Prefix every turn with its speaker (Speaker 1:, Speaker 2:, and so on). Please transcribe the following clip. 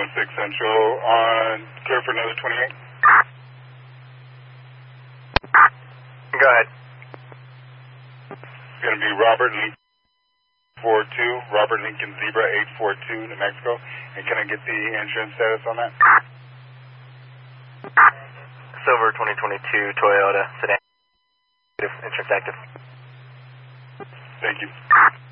Speaker 1: 6 Central on clear for another 28.
Speaker 2: Go ahead.
Speaker 1: It's going to be Robert Lincoln 42, Robert Lincoln Zebra 842, New Mexico. And can I get the insurance status on that?
Speaker 2: Silver 2022 Toyota sedan. Insurance active.
Speaker 1: Thank you.